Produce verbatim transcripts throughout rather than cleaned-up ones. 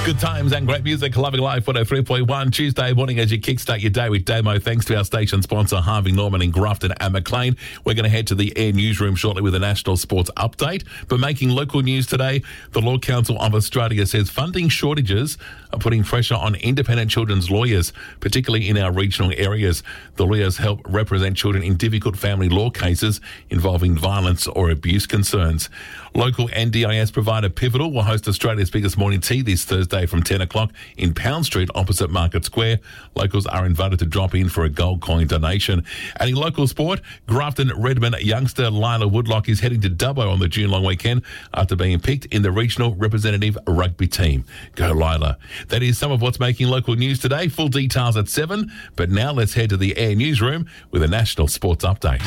Good times and great music. Loving Life one oh three point one. Tuesday morning as you kickstart your day with Damo. Thanks to our station sponsor, Harvey Norman in Grafton and Maclean. We're going to head to the Air newsroom shortly with a national sports update. But making local news today, the Law Council of Australia says funding shortages are putting pressure on independent children's lawyers, particularly in our regional areas. The lawyers help represent children in difficult family law cases involving violence or abuse concerns. Local N D I S provider Pivotal will host Australia's biggest morning tea this Thursday from ten o'clock in Pound Street opposite Market Square. Locals are invited to drop in for a gold coin donation. And in local sport, Grafton Redmond youngster Lila Woodlock is heading to Dubbo on the June long weekend after being picked in the regional representative rugby team. Go Lila. That is some of what's making local news today. Full details at seven. But now let's head to the Air newsroom with a national sports update.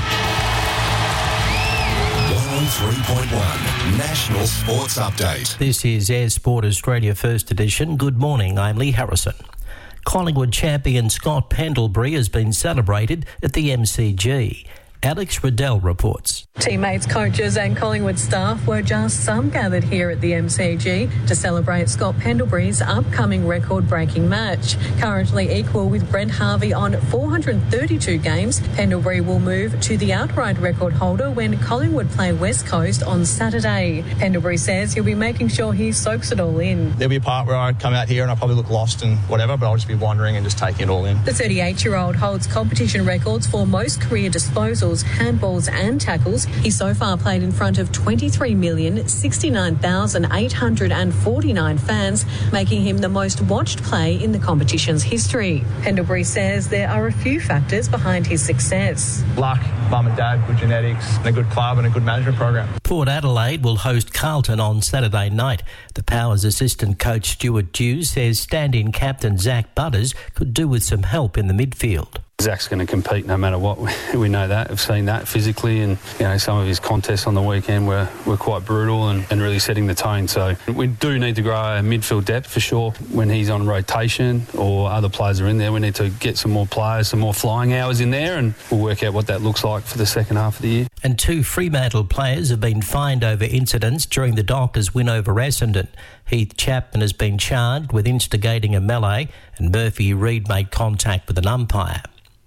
one oh three point one National Sports Update. This is Air Sport Australia First Edition. Good morning, I'm Lee Harrison. Collingwood champion Scott Pendlebury has been celebrated at the M C G. Alex Riddell reports. Teammates, coaches and Collingwood staff were just some gathered here at the M C G to celebrate Scott Pendlebury's upcoming record-breaking match. Currently equal with Brent Harvey on four hundred thirty-two games, Pendlebury will move to the outright record holder when Collingwood play West Coast on Saturday. Pendlebury says he'll be making sure he soaks it all in. There'll be a part where I come out here and I'll probably look lost and whatever, but I'll just be wandering and just taking it all in. The thirty-eight-year-old holds competition records for most career disposals, handballs and tackles. He so far played in front of twenty-three million sixty-nine thousand eight hundred forty-nine fans, making him the most watched play in the competition's history. Pendlebury says there are a few factors behind his success. Luck, mum and dad, good genetics, and a good club and a good management program. Port Adelaide will host Carlton on Saturday night. The Powers assistant coach Stuart Dew says stand-in captain Zach Butters could do with some help in the midfield. Zach's going to compete no matter what. We know that. We've seen that physically, and you know some of his contests on the weekend were, were quite brutal and, and really setting the tone. So we do need to grow our midfield depth for sure. When he's on rotation or other players are in there, we need to get some more players, some more flying hours in there, and we'll work out what that looks like for the second half of the year. And two Fremantle players have been fined over incidents during the Dockers' win over Essendon. Heath Chapman has been charged with instigating a melee, and Murphy Reid made contact with an umpire.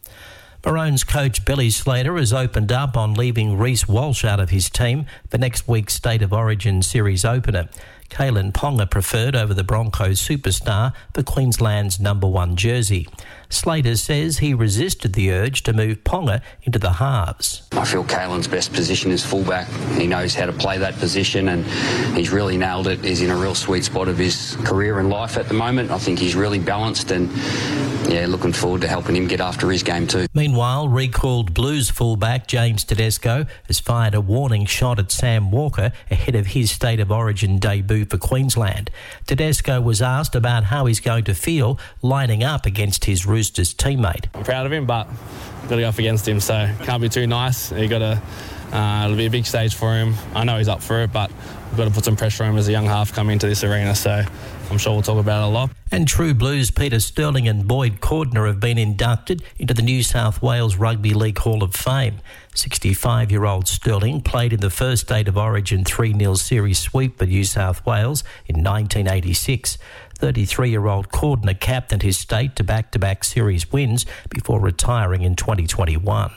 Maroons coach Billy Slater has opened up on leaving Reece Walsh out of his team for next week's State of Origin series opener. Kalen Ponga preferred over the Broncos superstar for Queensland's number one jersey. Slater says he resisted the urge to move Ponga into the halves. I feel Kalen's best position is fullback. He knows how to play that position and he's really nailed it. He's in a real sweet spot of his career and life at the moment. I think he's really balanced and, yeah, looking forward to helping him get after his game too. Meanwhile, recalled Blues fullback James Tedesco has fired a warning shot at Sam Walker ahead of his State of Origin debut for Queensland. Tedesco was asked about how he's going to feel lining up against his Roosters teammate. I'm proud of him, but I've got to go up against him, so can't be too nice. You got to. Uh, it'll be a big stage for him. I know he's up for it, but we've got to put some pressure on him as a young half coming into this arena, so I'm sure we'll talk about it a lot. And True Blues Peter Sterling and Boyd Cordner have been inducted into the New South Wales Rugby League Hall of Fame. sixty-five-year-old Sterling played in the first State of Origin three nil series sweep for New South Wales in nineteen eighty-six. thirty-three-year-old Cordner captained his state to back-to-back series wins before retiring in twenty twenty-one.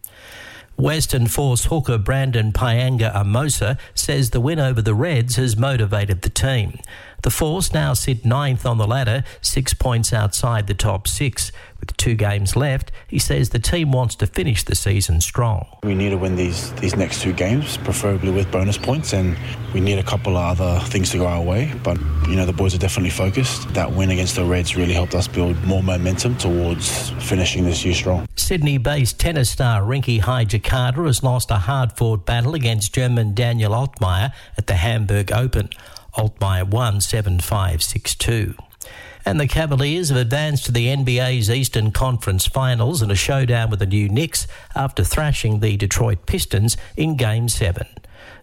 Western Force hooker Brandon Pyanga Amosa says the win over the Reds has motivated the team. The Force now sit ninth on the ladder, six points outside the top six. With two games left, he says the team wants to finish the season strong. We need to win these these next two games, preferably with bonus points, and we need a couple of other things to go our way. But, you know, the boys are definitely focused. That win against the Reds really helped us build more momentum towards finishing this year strong. Sydney-based tennis star Rinky Hijikata has lost a hard-fought battle against German Daniel Altmaier at the Hamburg Open. Altmaier won seven five, six two. And the Cavaliers have advanced to the N B A's Eastern Conference Finals in a showdown with the new Knicks after thrashing the Detroit Pistons in Game seven.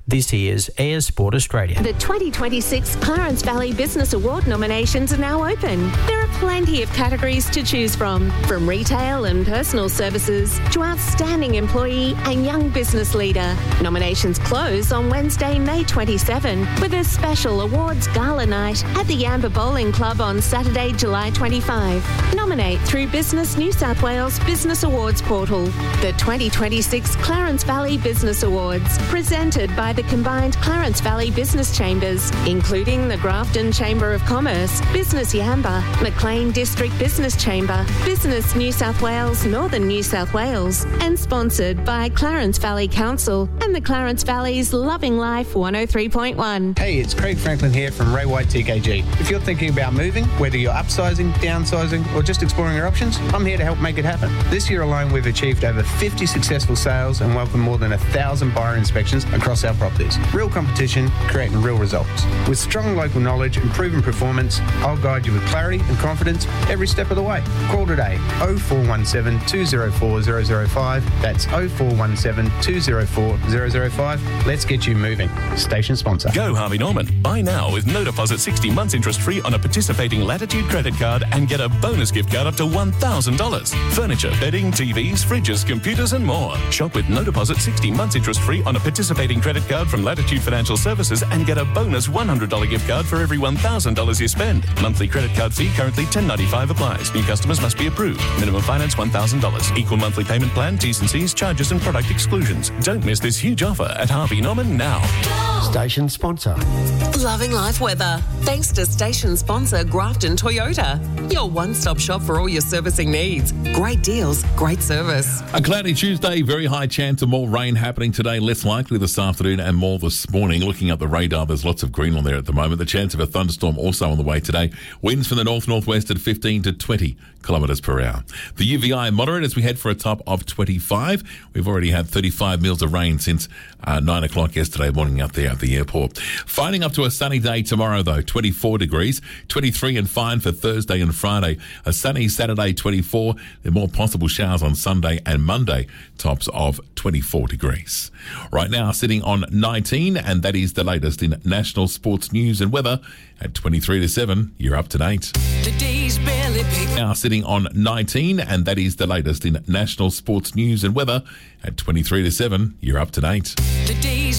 this year's Air Sport Australia. The twenty twenty-six Clarence Valley Business Award nominations are now open. There are plenty of categories to choose from, from retail and personal services to outstanding employee and young business leader. Nominations close on Wednesday, May twenty-seventh, with a special awards gala night at the Amber Bowling Club on Saturday, July twenty-fifth. Nominate through Business New South Wales Business Awards portal. The twenty twenty-six Clarence Valley Business Awards, presented by the combined Clarence Valley Business Chambers, including the Grafton Chamber of Commerce, Business Yamba, Maclean District Business Chamber, Business New South Wales, Northern New South Wales, and sponsored by Clarence Valley Council and the Clarence Valley's Loving Life one oh three point one. Hey, it's Craig Franklin here from Ray White T K G. If you're thinking about moving, whether you're upsizing, downsizing, or just exploring your options, I'm here to help make it happen. This year alone, we've achieved over fifty successful sales and welcomed more than a thousand buyer inspections across our properties. Real competition, creating real results. With strong local knowledge and proven performance, I'll guide you with clarity and confidence every step of the way. Call today oh four one seven, two oh four, oh oh five. That's oh four one seven, two oh four, oh oh five. Let's get you moving. Station sponsor. Go Harvey Norman. Buy now with no deposit, sixty months interest free on a participating Latitude credit card and get a bonus gift card up to one thousand dollars. Furniture, bedding, T Vs, fridges, computers and more. Shop with no deposit, sixty months interest free on a participating credit card from Latitude Financial Services and get a bonus one hundred dollars gift card for every one thousand dollars you spend. Monthly credit card fee currently ten ninety-five applies. New customers must be approved. Minimum finance one thousand dollars. Equal monthly payment plan, T's and C's, charges and product exclusions. Don't miss this huge offer at Harvey Norman now. Station sponsor. Loving life weather. Thanks to station sponsor Grafton Toyota. Your one-stop shop for all your servicing needs. Great deals, great service. A cloudy Tuesday, very high chance of more rain happening today, less likely this afternoon and more this morning. Looking at the radar, there's lots of green on there at the moment. The chance of a thunderstorm also on the way today. Winds from the north-northwest at fifteen to twenty kilometres per hour. The U V I moderate as we head for a top of twenty-five. We've already had thirty-five mils of rain since uh, nine o'clock yesterday morning out there at the airport. Finding up to a sunny day tomorrow though, twenty-four degrees, twenty-three and fine for Thursday and Friday. A sunny Saturday, twenty-four. There are more possible showers on Sunday and Monday, tops of twenty-four degrees. Right now sitting on nineteen, and that is the latest in national sports news and weather. At twenty-three to seven, you're up to date. The day's barely picked. Now sitting on nineteen, and that is the latest in national sports news and weather. At twenty-three to seven, you're up to date. The day's